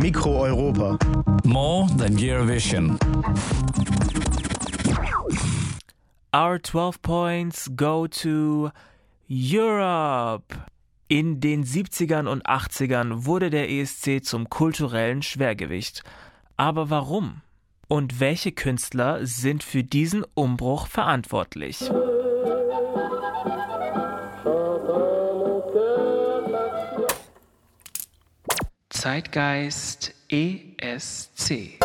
Mikro Europa. More than Eurovision. Our 12 points go to Europe. In den 70ern und 80ern wurde der ESC zum kulturellen Schwergewicht. Aber warum? Und welche Künstler sind für diesen Umbruch verantwortlich? Zeitgeist ESC.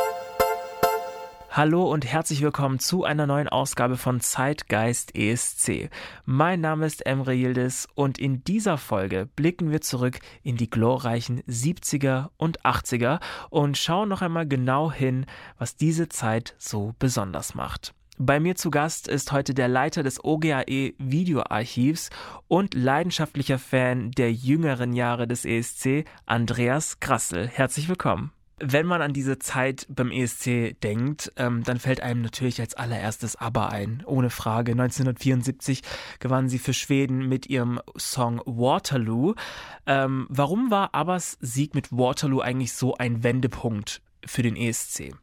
Hallo und herzlich willkommen zu einer neuen Ausgabe von Zeitgeist ESC. Mein Name ist Emre Yildiz und in dieser Folge blicken wir zurück in die glorreichen 70er und 80er und schauen noch einmal genau hin, was diese Zeit so besonders macht. Bei mir zu Gast ist heute der Leiter des OGAE Videoarchivs und leidenschaftlicher Fan der jüngeren Jahre des ESC, Andreas Grassl. Herzlich willkommen. Wenn man an diese Zeit beim ESC denkt, dann fällt einem natürlich als allererstes ABBA ein. Ohne Frage. 1974 gewannen sie für Schweden mit ihrem Song Waterloo. Warum war ABBAs Sieg mit Waterloo eigentlich so ein Wendepunkt für den ESC?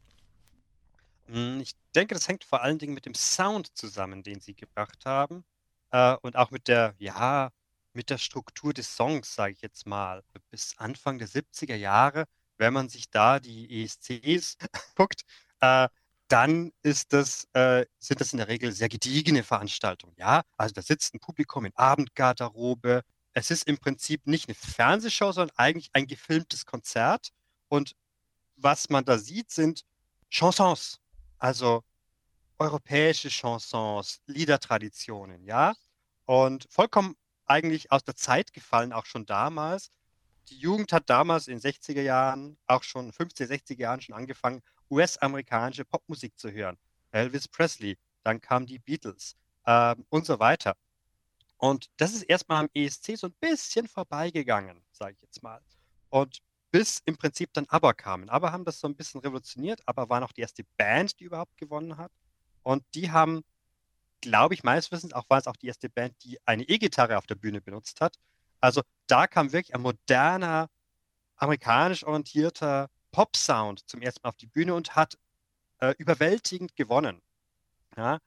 Ich denke, das hängt vor allen Dingen mit dem Sound zusammen, den sie gebracht haben. Und auch mit der Struktur des Songs, sage ich jetzt mal. Bis Anfang der 70er Jahre, wenn man sich da die ESCs guckt, dann sind das in der Regel sehr gediegene Veranstaltungen. Ja, also da sitzt ein Publikum in Abendgarderobe. Es ist im Prinzip nicht eine Fernsehshow, sondern eigentlich ein gefilmtes Konzert. Und was man da sieht, sind Chansons. Also europäische Chansons, Liedertraditionen, ja. Und vollkommen eigentlich aus der Zeit gefallen, auch schon damals. Die Jugend hat damals in den 60er Jahren, auch schon 50er, 60er Jahren schon angefangen, US-amerikanische Popmusik zu hören. Elvis Presley, dann kamen die Beatles und so weiter. Und das ist erstmal am ESC so ein bisschen vorbeigegangen, sage ich jetzt mal. Und bis im Prinzip dann ABBA kamen. ABBA haben das so ein bisschen revolutioniert. ABBA war noch die erste Band, die überhaupt gewonnen hat. Und die haben, glaube ich, meines Wissens war es auch die erste Band, die eine E-Gitarre auf der Bühne benutzt hat. Also da kam wirklich ein moderner, amerikanisch orientierter Pop-Sound zum ersten Mal auf die Bühne und hat überwältigend gewonnen. Ja?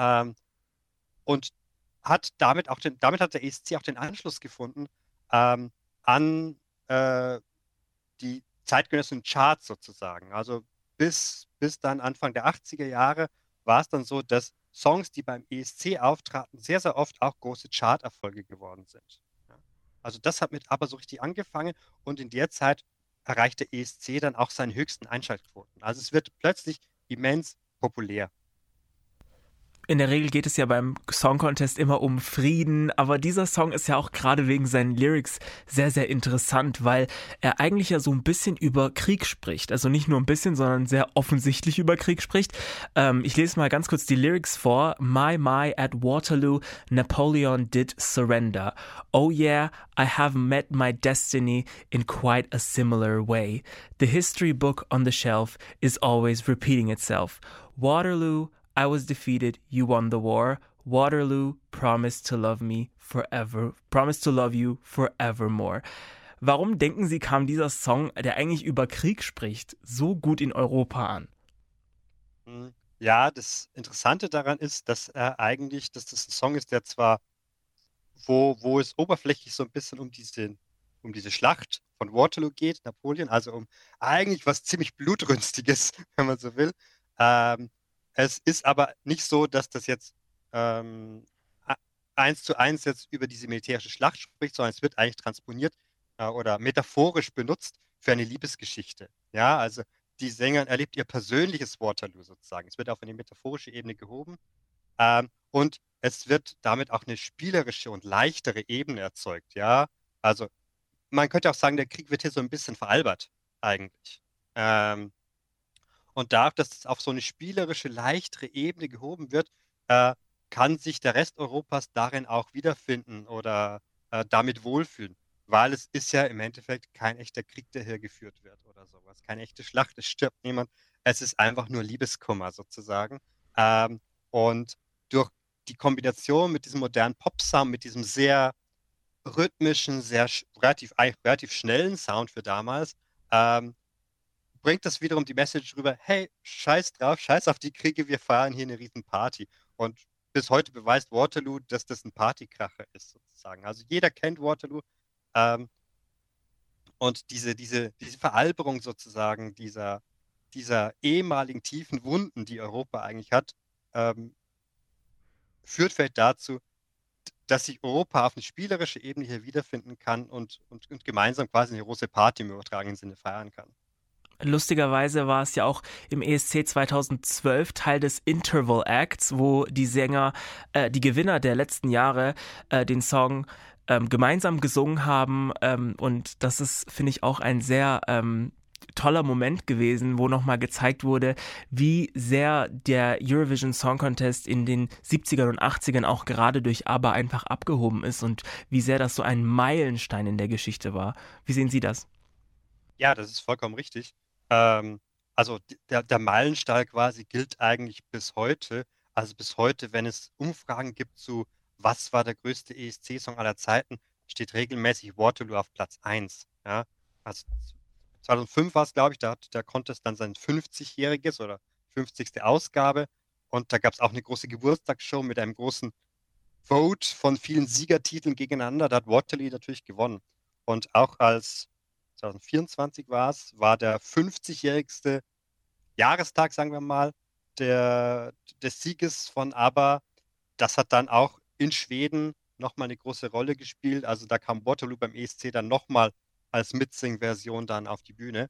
Und hat damit hat der ESC auch den Anschluss gefunden an die zeitgenössischen Charts sozusagen. Also bis dann Anfang der 80er Jahre war es dann so, dass Songs, die beim ESC auftraten, sehr, sehr oft auch große Charterfolge geworden sind. Ja. Also das hat mit ABBA so richtig angefangen und in der Zeit erreicht der ESC dann auch seinen höchsten Einschaltquoten. Also es wird plötzlich immens populär. In der Regel geht es ja beim Song Contest immer um Frieden, aber dieser Song ist ja auch gerade wegen seinen Lyrics sehr, sehr interessant, weil er eigentlich ja so ein bisschen über Krieg spricht. Also nicht nur ein bisschen, sondern sehr offensichtlich über Krieg spricht. Ich lese mal ganz kurz die Lyrics vor. My, at Waterloo, Napoleon did surrender. Oh yeah, I have met my destiny in quite a similar way. The history book on the shelf is always repeating itself. Waterloo, I was defeated, you won the war. Waterloo, promised to love me forever, promised to love you forevermore. Warum denken Sie, kam dieser Song, der eigentlich über Krieg spricht, so gut in Europa an? Ja, das Interessante daran ist, dass das ein Song ist, der zwar, wo es oberflächlich so ein bisschen um diese Schlacht von Waterloo geht, Napoleon, also um eigentlich was ziemlich Blutrünstiges, wenn man so will. Es ist aber nicht so, dass das jetzt 1:1 jetzt über diese militärische Schlacht spricht, sondern es wird eigentlich transponiert oder metaphorisch benutzt für eine Liebesgeschichte. Ja, also die Sängerin erlebt ihr persönliches Waterloo sozusagen. Es wird auf eine metaphorische Ebene gehoben und es wird damit auch eine spielerische und leichtere Ebene erzeugt. Ja, also man könnte auch sagen, der Krieg wird hier so ein bisschen veralbert eigentlich. Und dadurch, dass es auf so eine spielerische, leichtere Ebene gehoben wird, kann sich der Rest Europas darin auch wiederfinden oder damit wohlfühlen. Weil es ist ja im Endeffekt kein echter Krieg, der hier geführt wird oder sowas. Keine echte Schlacht, es stirbt niemand. Es ist einfach nur Liebeskummer sozusagen. Und durch die Kombination mit diesem modernen Pop-Sound, mit diesem sehr rhythmischen, relativ schnellen Sound für damals, bringt das wiederum die Message rüber, hey, scheiß drauf, scheiß auf die Kriege, wir feiern hier eine riesen Party. Und bis heute beweist Waterloo, dass das ein Partykracher ist, sozusagen. Also jeder kennt Waterloo. Ähm, und diese Veralberung sozusagen dieser ehemaligen tiefen Wunden, die Europa eigentlich hat, ähm, führt vielleicht dazu, dass sich Europa auf eine spielerische Ebene hier wiederfinden kann und gemeinsam quasi eine große Party im übertragenen Sinne feiern kann. Lustigerweise war es ja auch im ESC 2012 Teil des Interval Acts, wo die Sänger, die Gewinner der letzten Jahre, den Song gemeinsam gesungen haben. Und das ist, finde ich, auch ein sehr toller Moment gewesen, wo nochmal gezeigt wurde, wie sehr der Eurovision Song Contest in den 70ern und 80ern auch gerade durch ABBA einfach abgehoben ist und wie sehr das so ein Meilenstein in der Geschichte war. Wie sehen Sie das? Ja, das ist vollkommen richtig. Ähm, also der Meilenstein quasi gilt eigentlich bis heute. Also bis heute, wenn es Umfragen gibt zu, was war der größte ESC-Song aller Zeiten, steht regelmäßig Waterloo auf Platz 1. Ja? Also 2005 war es, glaube ich, da hat der Contest dann sein 50-jähriges oder 50. Ausgabe. Und da gab es auch eine große Geburtstagsshow mit einem großen Vote von vielen Siegertiteln gegeneinander. Da hat Waterloo natürlich gewonnen. Und auch als 2024 war der 50-jährigste Jahrestag, sagen wir mal, des Sieges von ABBA. Das hat dann auch in Schweden nochmal eine große Rolle gespielt. Also da kam Waterloo beim ESC dann nochmal als Mitsing-Version dann auf die Bühne.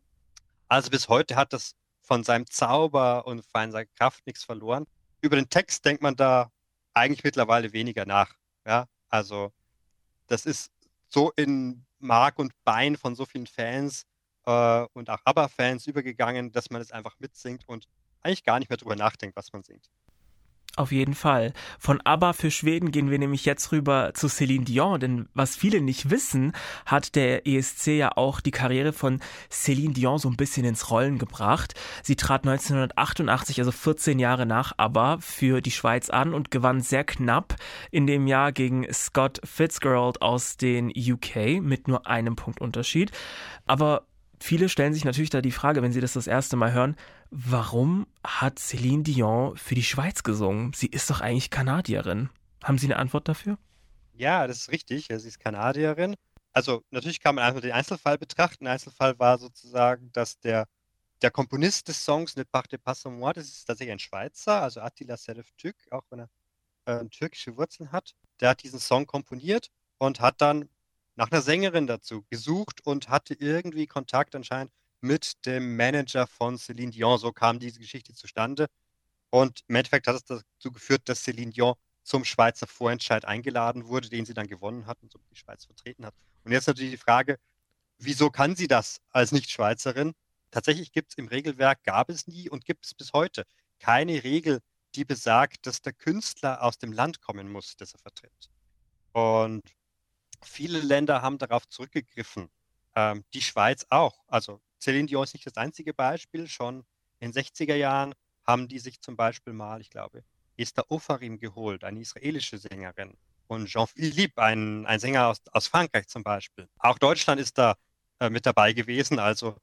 Also bis heute hat das von seinem Zauber und von seiner Kraft nichts verloren. Über den Text denkt man da eigentlich mittlerweile weniger nach. Ja, also das ist so in Mark und Bein von so vielen Fans und auch ABBA-Fans übergegangen, dass man es einfach mitsingt und eigentlich gar nicht mehr drüber nachdenkt, was man singt. Auf jeden Fall. Von ABBA für Schweden gehen wir nämlich jetzt rüber zu Céline Dion, denn was viele nicht wissen, hat der ESC ja auch die Karriere von Céline Dion so ein bisschen ins Rollen gebracht. Sie trat 1988, also 14 Jahre nach ABBA, für die Schweiz an und gewann sehr knapp in dem Jahr gegen Scott Fitzgerald aus den UK mit nur einem Punkt Unterschied. Aber viele stellen sich natürlich da die Frage, wenn sie das erste Mal hören, warum hat Céline Dion für die Schweiz gesungen? Sie ist doch eigentlich Kanadierin. Haben Sie eine Antwort dafür? Ja, das ist richtig. Sie ist Kanadierin. Also natürlich kann man einfach den Einzelfall betrachten. Der Einzelfall war sozusagen, dass der Komponist des Songs, Ne partez pas sans moi, das ist tatsächlich ein Schweizer, also Attila Serif Tük, auch wenn er türkische Wurzeln hat. Der hat diesen Song komponiert und hat dann nach einer Sängerin dazu gesucht und hatte irgendwie Kontakt anscheinend mit dem Manager von Céline Dion. So kam diese Geschichte zustande. Und im Endeffekt hat es dazu geführt, dass Céline Dion zum Schweizer Vorentscheid eingeladen wurde, den sie dann gewonnen hat und so die Schweiz vertreten hat. Und jetzt natürlich die Frage, wieso kann sie das als Nicht-Schweizerin? Tatsächlich gibt es im Regelwerk, gab es nie und gibt es bis heute keine Regel, die besagt, dass der Künstler aus dem Land kommen muss, das er vertritt. Und viele Länder haben darauf zurückgegriffen. Die Schweiz auch. Also Céline Dion ist nicht das einzige Beispiel. Schon in den 60er Jahren haben die sich zum Beispiel mal, ich glaube, Esther Ofarim geholt, eine israelische Sängerin. Und Jean-Philippe, ein Sänger aus Frankreich zum Beispiel. Auch Deutschland ist da mit dabei gewesen. Also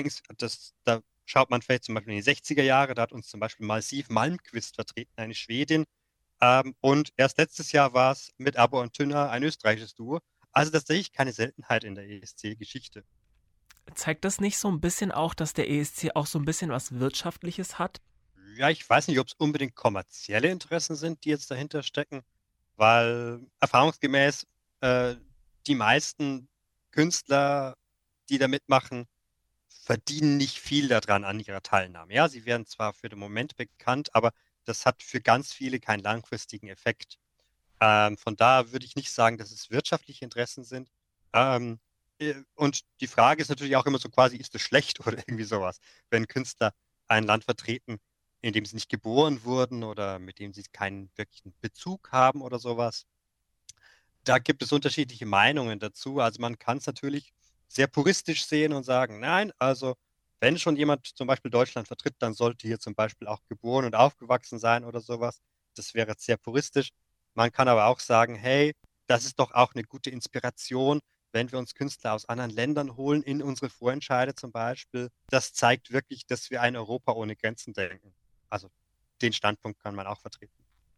da schaut man vielleicht zum Beispiel in die 60er Jahre, da hat uns zum Beispiel mal Siv Malmkvist vertreten, eine Schwedin. Und erst letztes Jahr war es mit Abo und Tünner ein österreichisches Duo. Also das sehe ich keine Seltenheit in der ESC-Geschichte. Zeigt das nicht so ein bisschen auch, dass der ESC auch so ein bisschen was Wirtschaftliches hat? Ja, ich weiß nicht, ob es unbedingt kommerzielle Interessen sind, die jetzt dahinter stecken, weil erfahrungsgemäß äh, die meisten Künstler, die da mitmachen, verdienen nicht viel daran an ihrer Teilnahme. Ja, sie werden zwar für den Moment bekannt, aber das hat für ganz viele keinen langfristigen Effekt. Von daher würde ich nicht sagen, dass es wirtschaftliche Interessen sind. Ähm, und die Frage ist natürlich auch immer so quasi, ist es schlecht oder irgendwie sowas, wenn Künstler ein Land vertreten, in dem sie nicht geboren wurden oder mit dem sie keinen wirklichen Bezug haben oder sowas. Da gibt es unterschiedliche Meinungen dazu. Also man kann es natürlich sehr puristisch sehen und sagen, nein, also wenn schon jemand zum Beispiel Deutschland vertritt, dann sollte hier zum Beispiel auch geboren und aufgewachsen sein oder sowas. Das wäre jetzt sehr puristisch. Man kann aber auch sagen, hey, das ist doch auch eine gute Inspiration, wenn wir uns Künstler aus anderen Ländern holen, in unsere Vorentscheide zum Beispiel, das zeigt wirklich, dass wir ein Europa ohne Grenzen denken. Also den Standpunkt kann man auch vertreten.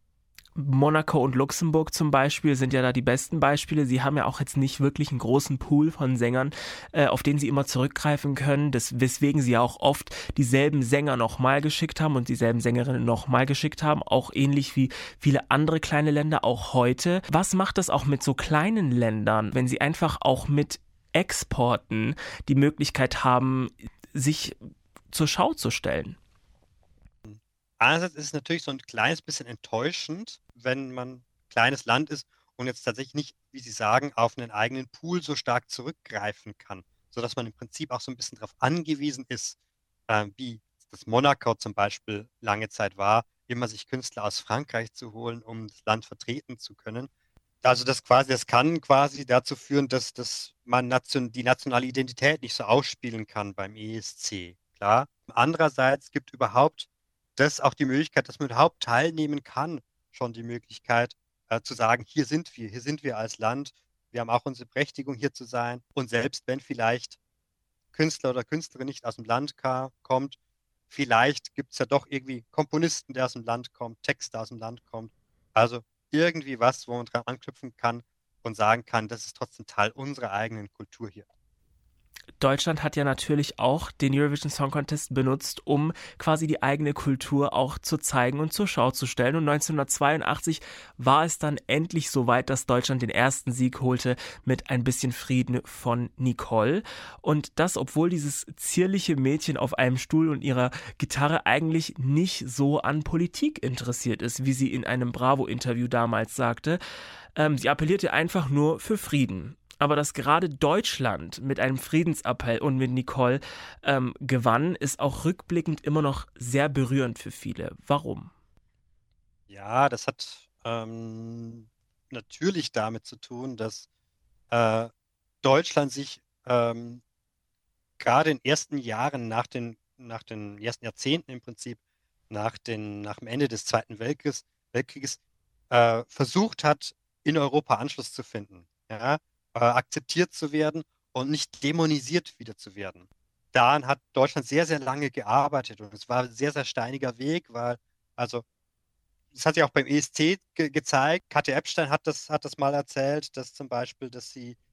Monaco und Luxemburg zum Beispiel sind ja da die besten Beispiele. Sie haben ja auch jetzt nicht wirklich einen großen Pool von Sängern, auf den sie immer zurückgreifen können, weswegen sie ja auch oft dieselben Sänger nochmal geschickt haben und dieselben Sängerinnen nochmal geschickt haben, auch ähnlich wie viele andere kleine Länder auch heute. Was macht das auch mit so kleinen Ländern, wenn sie einfach auch mit Exporten die Möglichkeit haben, sich zur Schau zu stellen? Einerseits ist es natürlich so ein kleines bisschen enttäuschend, wenn man ein kleines Land ist und jetzt tatsächlich nicht, wie Sie sagen, auf einen eigenen Pool so stark zurückgreifen kann, sodass man im Prinzip auch so ein bisschen darauf angewiesen ist, wie das Monaco zum Beispiel lange Zeit war, immer sich Künstler aus Frankreich zu holen, um das Land vertreten zu können. Also das kann quasi dazu führen, dass man die nationale Identität nicht so ausspielen kann beim ESC. Klar. Andererseits gibt überhaupt das auch die Möglichkeit, dass man überhaupt teilnehmen kann, schon die Möglichkeit zu sagen, hier sind wir als Land, wir haben auch unsere Berechtigung, hier zu sein. Und selbst wenn vielleicht Künstler oder Künstlerin nicht aus dem Land kommt, vielleicht gibt es ja doch irgendwie Komponisten, der aus dem Land kommt, Texter aus dem Land kommt. Also irgendwie was, wo man dran anknüpfen kann und sagen kann, das ist trotzdem Teil unserer eigenen Kultur hier. Deutschland hat ja natürlich auch den Eurovision Song Contest benutzt, um quasi die eigene Kultur auch zu zeigen und zur Schau zu stellen. Und 1982 war es dann endlich soweit, dass Deutschland den ersten Sieg holte mit Ein bisschen Frieden von Nicole. Und das, obwohl dieses zierliche Mädchen auf einem Stuhl und ihrer Gitarre eigentlich nicht so an Politik interessiert ist, wie sie in einem Bravo-Interview damals sagte. Sie appellierte einfach nur für Frieden. Aber dass gerade Deutschland mit einem Friedensappell und mit Nicole gewann, ist auch rückblickend immer noch sehr berührend für viele. Warum? Ja, das hat natürlich damit zu tun, dass äh, Deutschland sich gerade in den ersten Jahren nach den ersten Jahrzehnten im Prinzip, nach dem Ende des Weltkrieges versucht hat, in Europa Anschluss zu finden, ja? Akzeptiert zu werden und nicht dämonisiert wieder zu werden. Daran hat Deutschland sehr, sehr lange gearbeitet und es war ein sehr, sehr steiniger Weg, weil, also, das hat sich auch beim ESC gezeigt. Katja Epstein hat das mal erzählt, dass zum Beispiel, dass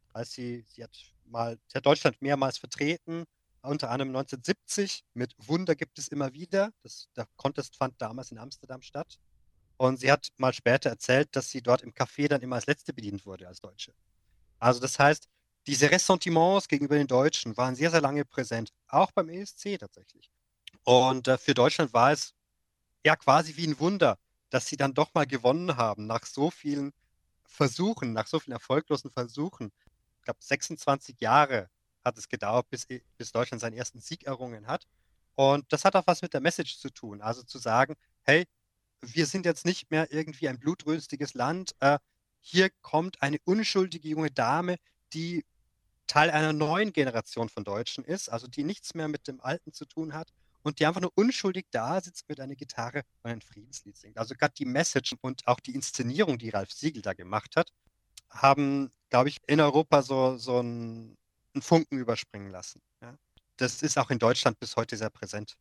sie hat Deutschland mehrmals vertreten, unter anderem 1970 mit Wunder gibt es immer wieder. Der Contest fand damals in Amsterdam statt. Und sie hat mal später erzählt, dass sie dort im Café dann immer als Letzte bedient wurde als Deutsche. Also das heißt, diese Ressentiments gegenüber den Deutschen waren sehr, sehr lange präsent, auch beim ESC tatsächlich. Und für Deutschland war es ja quasi wie ein Wunder, dass sie dann doch mal gewonnen haben nach so vielen Versuchen, nach so vielen erfolglosen Versuchen. Ich glaube, 26 Jahre hat es gedauert, bis Deutschland seinen ersten Sieg errungen hat. Und das hat auch was mit der Message zu tun. Also zu sagen, hey, wir sind jetzt nicht mehr irgendwie ein blutrünstiges Land. Hier kommt eine unschuldige junge Dame, die Teil einer neuen Generation von Deutschen ist, also die nichts mehr mit dem Alten zu tun hat und die einfach nur unschuldig da sitzt mit einer Gitarre und ein Friedenslied singt. Also gerade die Message und auch die Inszenierung, die Ralf Siegel da gemacht hat, haben, glaube ich, in Europa einen Funken überspringen lassen. Ja? Das ist auch in Deutschland bis heute sehr präsent.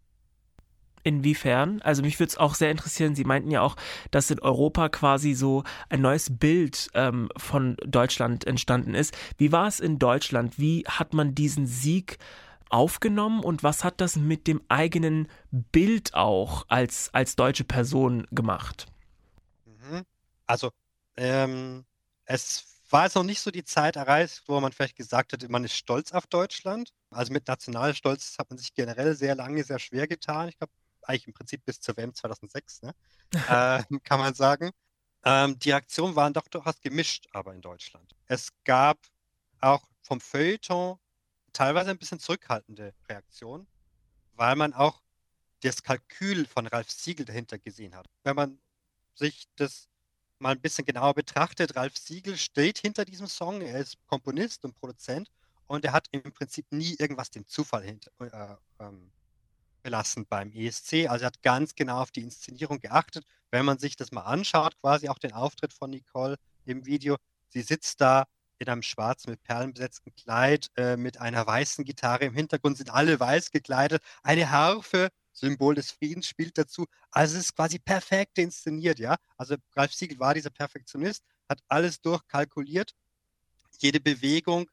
Inwiefern? Also mich würde es auch sehr interessieren, Sie meinten ja auch, dass in Europa quasi so ein neues Bild von Deutschland entstanden ist. Wie war es in Deutschland? Wie hat man diesen Sieg aufgenommen und was hat das mit dem eigenen Bild auch als deutsche Person gemacht? Mhm. Also, es war jetzt noch nicht so die Zeit erreicht, wo man vielleicht gesagt hätte, man ist stolz auf Deutschland. Also mit Nationalstolz hat man sich generell sehr lange sehr schwer getan. Ich glaube, eigentlich im Prinzip bis zur WM 2006, ne? Kann man sagen. Die Reaktionen waren doch durchaus gemischt, aber in Deutschland. Es gab auch vom Feuilleton teilweise ein bisschen zurückhaltende Reaktionen, weil man auch das Kalkül von Ralf Siegel dahinter gesehen hat. Wenn man sich das mal ein bisschen genauer betrachtet, Ralf Siegel steht hinter diesem Song, er ist Komponist und Produzent und er hat im Prinzip nie irgendwas dem Zufall belassen beim ESC. Also er hat ganz genau auf die Inszenierung geachtet. Wenn man sich das mal anschaut, quasi auch den Auftritt von Nicole im Video, sie sitzt da in einem schwarz mit Perlen besetzten Kleid, mit einer weißen Gitarre. Im Hintergrund sind alle weiß gekleidet. Eine Harfe, Symbol des Friedens, spielt dazu. Also es ist quasi perfekt inszeniert, ja. Also Ralf Siegel war dieser Perfektionist, hat alles durchkalkuliert, jede Bewegung,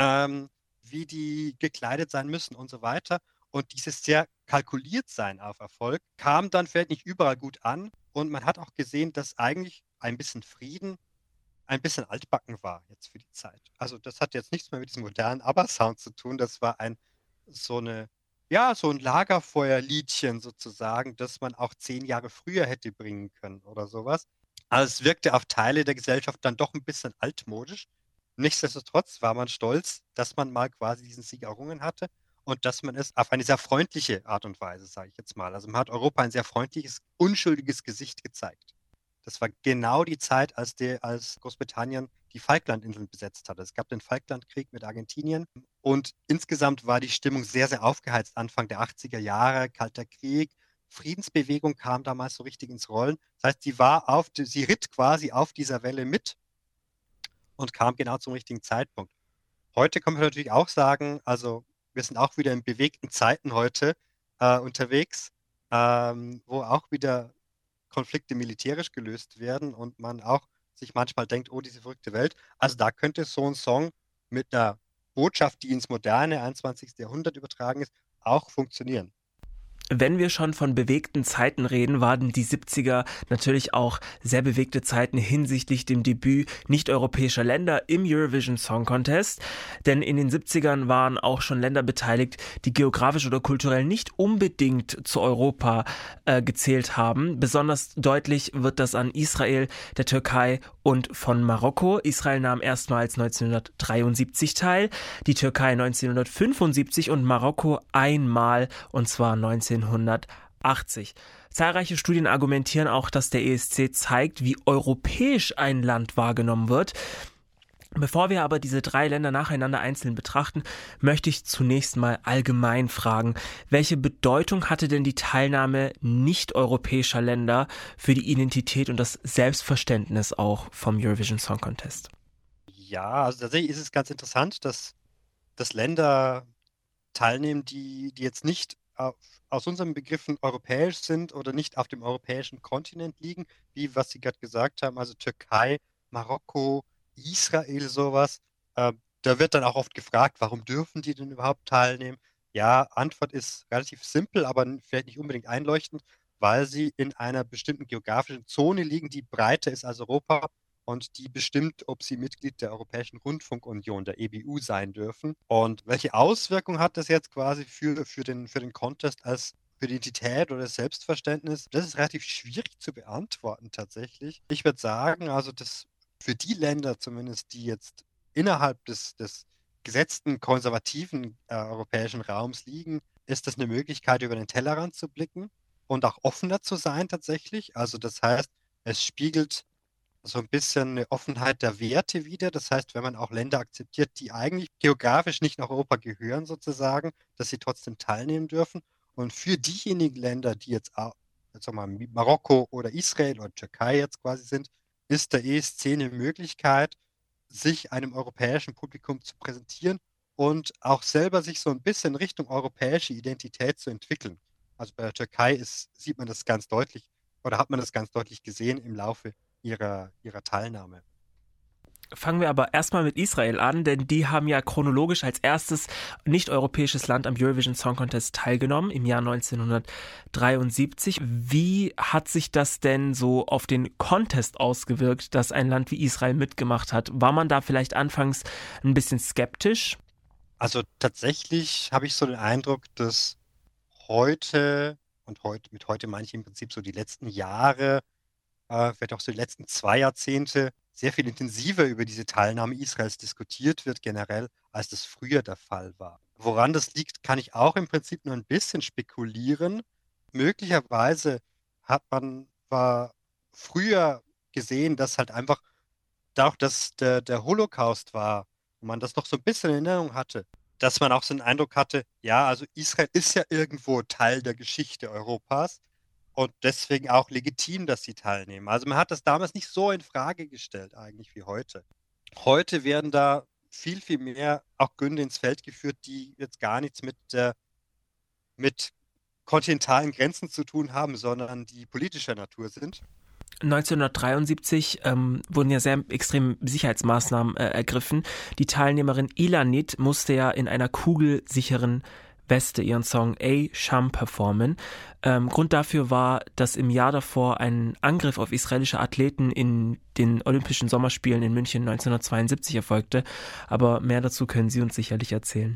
wie die gekleidet sein müssen und so weiter. Und dieses sehr kalkuliert sein auf Erfolg kam dann vielleicht nicht überall gut an. Und man hat auch gesehen, dass eigentlich ein bisschen Frieden ein bisschen altbacken war jetzt für die Zeit. Also das hat jetzt nichts mehr mit diesem modernen ABBA-Sound zu tun. Das war so eine, ja, so ein Lagerfeuerliedchen sozusagen, das man auch 10 Jahre früher hätte bringen können oder sowas. Also es wirkte auf Teile der Gesellschaft dann doch ein bisschen altmodisch. Nichtsdestotrotz war man stolz, dass man mal quasi diesen Sieg errungen hatte und dass man es auf eine sehr freundliche Art und Weise, sage ich jetzt mal. Also man hat Europa ein sehr freundliches, unschuldiges Gesicht gezeigt. Das war genau die Zeit, als Großbritannien die Falklandinseln besetzt hatte. Es gab den Falklandkrieg mit Argentinien und insgesamt war die Stimmung sehr, sehr aufgeheizt. Anfang der 80er Jahre, Kalter Krieg, Friedensbewegung kam damals so richtig ins Rollen. Das heißt, sie ritt quasi auf dieser Welle mit und kam genau zum richtigen Zeitpunkt. Heute kann man natürlich auch sagen, also wir sind auch wieder in bewegten Zeiten heute unterwegs, wo auch wieder Konflikte militärisch gelöst werden und man auch sich manchmal denkt, oh, diese verrückte Welt. Also da könnte so ein Song mit einer Botschaft, die ins moderne 21. Jahrhundert übertragen ist, auch funktionieren. Wenn wir schon von bewegten Zeiten reden, waren die 70er natürlich auch sehr bewegte Zeiten hinsichtlich dem Debüt nicht-europäischer Länder im Eurovision Song Contest. Denn in den 70ern waren auch schon Länder beteiligt, die geografisch oder kulturell nicht unbedingt zu Europa gezählt haben. Besonders deutlich wird das an Israel, der Türkei und von Marokko. Israel nahm erstmals 1973 teil, die Türkei 1975 und Marokko einmal, und zwar 1980. Zahlreiche Studien argumentieren auch, dass der ESC zeigt, wie europäisch ein Land wahrgenommen wird. Bevor wir aber diese 3 Länder nacheinander einzeln betrachten, möchte ich zunächst mal allgemein fragen, welche Bedeutung hatte denn die Teilnahme nicht-europäischer Länder für die Identität und das Selbstverständnis auch vom Eurovision Song Contest? Ja, also tatsächlich ist es ganz interessant, dass Länder teilnehmen, die jetzt nicht aus unseren Begriffen europäisch sind oder nicht auf dem europäischen Kontinent liegen, wie was Sie gerade gesagt haben, also Türkei, Marokko, Israel, sowas. Da wird dann auch oft gefragt, warum dürfen die denn überhaupt teilnehmen? Ja, Antwort ist relativ simpel, aber vielleicht nicht unbedingt einleuchtend, weil sie in einer bestimmten geografischen Zone liegen, die breiter ist als Europa und die bestimmt, ob sie Mitglied der Europäischen Rundfunkunion, der EBU, sein dürfen. Und welche Auswirkungen hat das jetzt quasi für den Contest als für die Identität oder das Selbstverständnis? Das ist relativ schwierig zu beantworten tatsächlich. Ich würde sagen, also das für die Länder zumindest, die jetzt innerhalb des gesetzten konservativen europäischen Raums liegen, ist das eine Möglichkeit, über den Tellerrand zu blicken und auch offener zu sein tatsächlich. Also das heißt, es spiegelt so ein bisschen eine Offenheit der Werte wider. Das heißt, wenn man auch Länder akzeptiert, die eigentlich geografisch nicht nach Europa gehören, sozusagen, dass sie trotzdem teilnehmen dürfen. Und für diejenigen Länder, die jetzt sagen wir mal, Marokko oder Israel oder Türkei jetzt quasi sind, ist der ESC eine Möglichkeit, sich einem europäischen Publikum zu präsentieren und auch selber sich so ein bisschen Richtung europäische Identität zu entwickeln. Also bei der Türkei sieht man das ganz deutlich oder hat man das ganz deutlich gesehen im Laufe ihrer Teilnahme. Fangen wir aber erstmal mit Israel an, denn die haben ja chronologisch als erstes nicht-europäisches Land am Eurovision Song Contest teilgenommen im Jahr 1973. Wie hat sich das denn so auf den Contest ausgewirkt, dass ein Land wie Israel mitgemacht hat? War man da vielleicht anfangs ein bisschen skeptisch? Also tatsächlich habe ich so den Eindruck, dass heute, mit heute meine ich im Prinzip so die letzten Jahre, vielleicht auch so die letzten 2 Jahrzehnte, sehr viel intensiver über diese Teilnahme Israels diskutiert wird generell, als das früher der Fall war. Woran das liegt, kann ich auch im Prinzip nur ein bisschen spekulieren. Möglicherweise war früher gesehen, dass halt einfach dadurch, dass der Holocaust war und man das noch so ein bisschen in Erinnerung hatte, dass man auch so den Eindruck hatte, ja, also Israel ist ja irgendwo Teil der Geschichte Europas und deswegen auch legitim, dass sie teilnehmen. Also man hat das damals nicht so in Frage gestellt eigentlich wie heute. Heute werden da viel, viel mehr auch Gründe ins Feld geführt, die jetzt gar nichts mit kontinentalen Grenzen zu tun haben, sondern die politischer Natur sind. 1973 wurden ja sehr extreme Sicherheitsmaßnahmen ergriffen. Die Teilnehmerin Ilanit musste ja in einer kugelsicheren Weste ihren Song A-Sham performen. Grund dafür war, dass im Jahr davor ein Angriff auf israelische Athleten in den Olympischen Sommerspielen in München 1972 erfolgte. Aber mehr dazu können Sie uns sicherlich erzählen.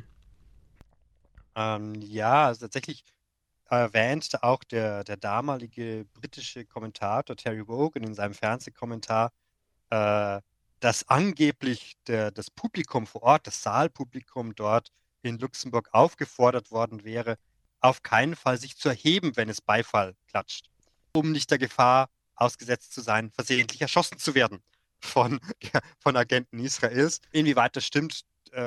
Ja, also tatsächlich erwähnte auch der damalige britische Kommentator Terry Wogan in seinem Fernsehkommentar, dass angeblich das Publikum vor Ort, das Saalpublikum dort in Luxemburg aufgefordert worden wäre, auf keinen Fall sich zu erheben, wenn es Beifall klatscht, um nicht der Gefahr ausgesetzt zu sein, versehentlich erschossen zu werden von, von Agenten Israels. Inwieweit das stimmt,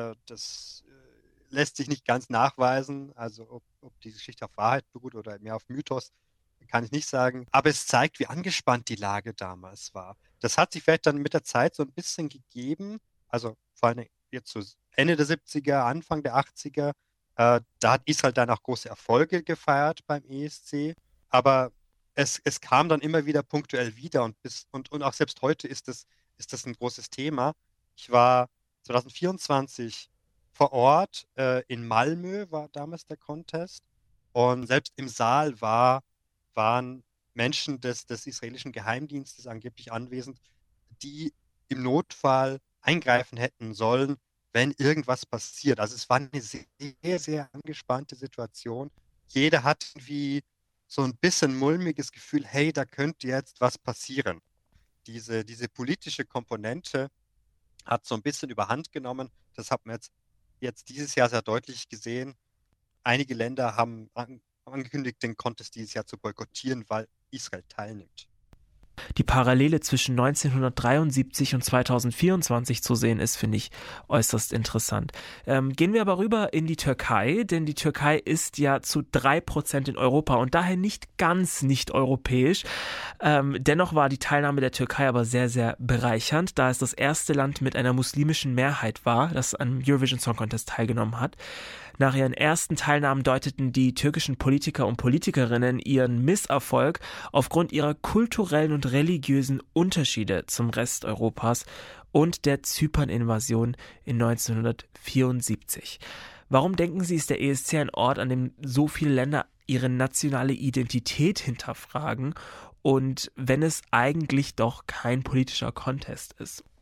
das lässt sich nicht ganz nachweisen. Also ob die Geschichte auf Wahrheit beruht oder mehr auf Mythos, kann ich nicht sagen. Aber es zeigt, wie angespannt die Lage damals war. Das hat sich vielleicht dann mit der Zeit so ein bisschen gegeben. Also vor allem jetzt so Ende der 70er, Anfang der 80er. Da hat Israel dann auch große Erfolge gefeiert beim ESC. Aber es kam dann immer wieder punktuell wieder und auch selbst heute ist das ein großes Thema. Ich war 2024 vor Ort, in Malmö war damals der Contest. Und selbst im Saal waren Menschen des israelischen Geheimdienstes angeblich anwesend, die im Notfall eingreifen hätten sollen, wenn irgendwas passiert. Also es war eine sehr, sehr angespannte Situation. Jeder hat irgendwie so ein bisschen mulmiges Gefühl, hey, da könnte jetzt was passieren. Diese politische Komponente hat so ein bisschen überhand genommen. Das hat man jetzt dieses Jahr sehr deutlich gesehen. Einige Länder haben angekündigt, den Contest dieses Jahr zu boykottieren, weil Israel teilnimmt. Die Parallele zwischen 1973 und 2024 zu sehen ist, finde ich äußerst interessant. Gehen wir aber rüber in die Türkei, denn die Türkei ist ja zu 3% in Europa und daher nicht ganz nicht europäisch. Dennoch war die Teilnahme der Türkei aber sehr, sehr bereichernd, da es das erste Land mit einer muslimischen Mehrheit war, das am Eurovision Song Contest teilgenommen hat. Nach ihren ersten Teilnahmen deuteten die türkischen Politiker und Politikerinnen ihren Misserfolg aufgrund ihrer kulturellen und religiösen Unterschiede zum Rest Europas und der Zypern-Invasion in 1974. Warum denken Sie, ist der ESC ein Ort, an dem so viele Länder ihre nationale Identität hinterfragen und wenn es eigentlich doch kein politischer Contest ist?